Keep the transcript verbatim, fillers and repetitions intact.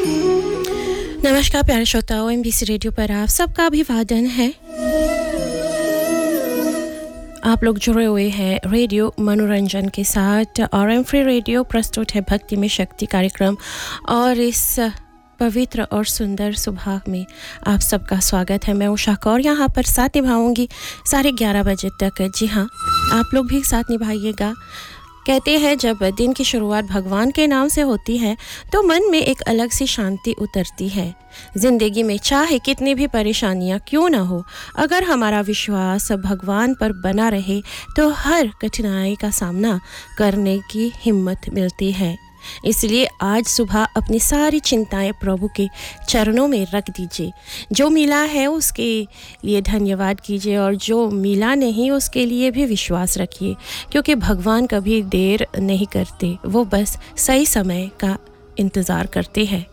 नमस्कार प्यारे श्रोताओं, एमबीसी रेडियो पर आप सबका अभिवादन है। आप लोग जुड़े हुए हैं रेडियो मनोरंजन के साथ और एम फ्री रेडियो प्रस्तुत है भक्ति में शक्ति कार्यक्रम। और इस पवित्र और सुंदर सुबह में आप सबका स्वागत है। मैं उषा कौर यहाँ पर साथ निभाऊंगी साढ़े ग्यारह बजे तक। जी हाँ, आप लोग भी साथ निभाइएगा। कहते हैं जब दिन की शुरुआत भगवान के नाम से होती है तो मन में एक अलग सी शांति उतरती है। जिंदगी में चाहे कितनी भी परेशानियां क्यों ना हो, अगर हमारा विश्वास भगवान पर बना रहे तो हर कठिनाई का सामना करने की हिम्मत मिलती है। इसलिए आज सुबह अपनी सारी चिंताएं प्रभु के चरणों में रख दीजिए। जो मिला है उसके लिए धन्यवाद कीजिए और जो मिला नहीं उसके लिए भी विश्वास रखिए, क्योंकि भगवान कभी देर नहीं करते, वो बस सही समय का इंतज़ार करते हैं।